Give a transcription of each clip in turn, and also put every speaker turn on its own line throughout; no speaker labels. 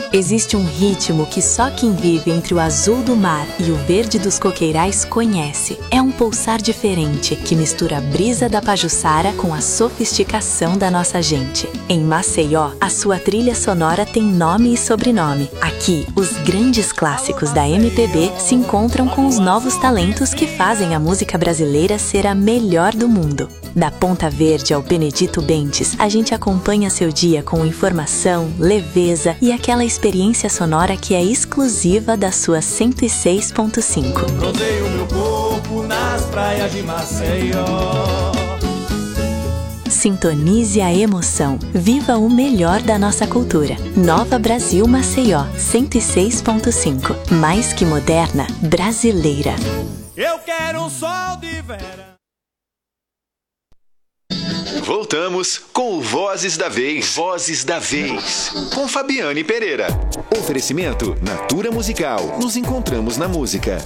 Existe um ritmo que só quem vive entre o azul do mar e o verde dos coqueirais conhece. É um pulsar diferente que mistura a brisa da Pajuçara com a sofisticação da nossa gente. Em Maceió, a sua trilha sonora tem nome e sobrenome. Aqui, os grandes clássicos da MPB se encontram com os novos talentos que fazem a música brasileira ser a melhor do mundo. Da Ponta Verde ao Benedito Bentes, a gente acompanha seu dia com informação, leveza e aquela experiência sonora que é exclusiva da sua 106.5.
Rodeio meu corpo nas praias de Maceió.
Sintonize a emoção. Viva o melhor da nossa cultura. Nova Brasil Maceió, 106.5. Mais que moderna, brasileira.
Eu quero um sol de verão.
Voltamos com o Vozes da Vez. Vozes da Vez. Com Fabiane Pereira. Oferecimento Natura Musical. Nos encontramos na música.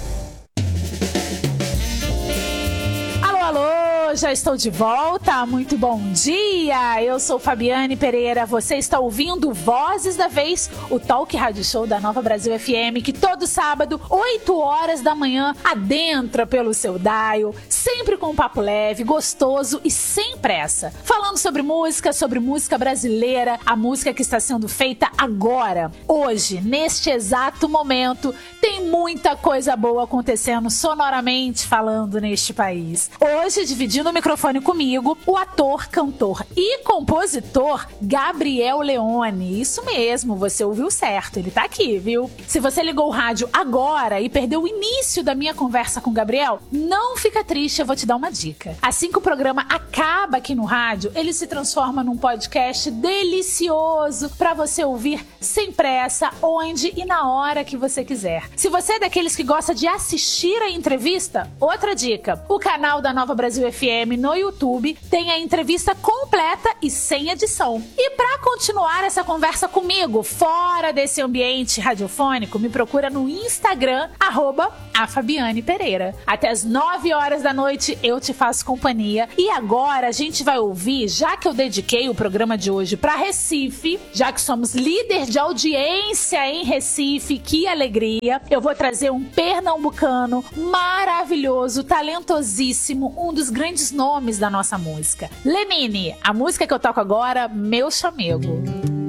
Já estou de volta, muito bom dia, eu sou Fabiane Pereira, você está ouvindo Vozes da Vez, o talk rádio show da Nova Brasil FM, que todo sábado, 8 horas da manhã, adentra pelo seu dial, sempre com um papo leve, gostoso e sem pressa, falando sobre música brasileira, a música que está sendo feita agora, hoje, neste exato momento, tem muita coisa boa acontecendo sonoramente falando neste país. Hoje, dividindo o microfone comigo, o ator, cantor e compositor Gabriel Leone. Isso mesmo, você ouviu certo, ele tá aqui, viu? Se você ligou o rádio agora e perdeu o início da minha conversa com o Gabriel, não fica triste, eu vou te dar uma dica. Assim que o programa acaba aqui no rádio, ele se transforma num podcast delicioso pra você ouvir sem pressa, onde e na hora que você quiser. Se você é daqueles que gosta de assistir a entrevista, outra dica, o canal da Nova Brasil FM no YouTube tem a entrevista completa e sem edição. E para continuar essa conversa comigo fora desse ambiente radiofônico, me procura no Instagram @afabianepereira. Até as 9 horas da noite eu te faço companhia. E agora a gente vai ouvir, já que eu dediquei o programa de hoje para Recife, já que somos líder de audiência em Recife, que alegria, eu vou trazer um pernambucano maravilhoso, talentosíssimo, um dos grandes nomes da nossa música. Lenine, a música que eu toco agora, Meu Chamego.